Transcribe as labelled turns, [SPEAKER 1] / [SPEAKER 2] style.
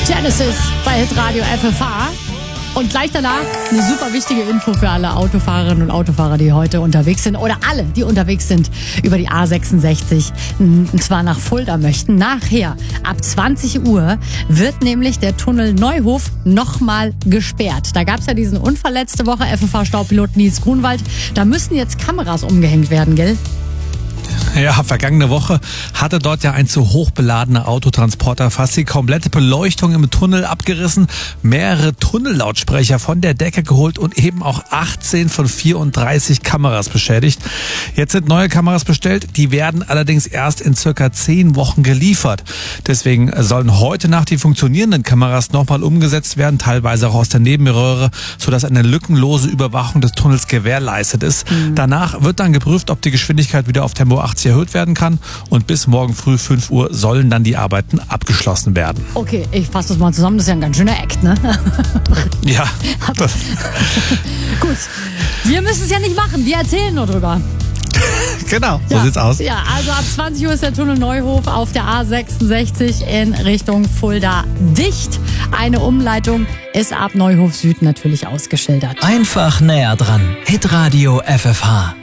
[SPEAKER 1] Genesis bei Hitradio FFH. Und gleich danach eine super wichtige Info für alle Autofahrerinnen und Autofahrer, die heute unterwegs sind. Oder alle, die unterwegs sind über die A66. Und zwar nach Fulda möchten. Nachher, ab 20 Uhr, wird nämlich der Tunnel Neuhof nochmal gesperrt. Da gab es ja diesen Unfall letzte Woche, FFH-Staupilot Nils Grunwald. Da müssen jetzt Kameras umgehängt werden, gell?
[SPEAKER 2] Ja, vergangene Woche hatte dort ja ein zu hoch beladener Autotransporter fast die komplette Beleuchtung im Tunnel abgerissen, mehrere Tunnellautsprecher von der Decke geholt und eben auch 18 von 34 Kameras beschädigt. Jetzt sind neue Kameras bestellt, die werden allerdings erst in circa 10 Wochen geliefert. Deswegen sollen heute Nacht die funktionierenden Kameras nochmal umgesetzt werden, teilweise auch aus der Nebenröhre, sodass eine lückenlose Überwachung des Tunnels gewährleistet ist. Danach wird dann geprüft, ob die Geschwindigkeit wieder auf Tempo 80 erhöht werden kann und bis morgen früh 5 Uhr sollen dann die Arbeiten abgeschlossen werden.
[SPEAKER 1] Okay, ich fasse das mal zusammen, das ist ja ein ganz schöner Act, ne?
[SPEAKER 2] Ja.
[SPEAKER 1] Gut, wir müssen es ja nicht machen, wir erzählen nur drüber.
[SPEAKER 2] Genau, so sieht's aus.
[SPEAKER 1] Ja, also ab 20 Uhr ist der Tunnel Neuhof auf der A66 in Richtung Fulda dicht. Eine Umleitung ist ab Neuhof Süd natürlich ausgeschildert.
[SPEAKER 3] Einfach näher dran. Hitradio FFH.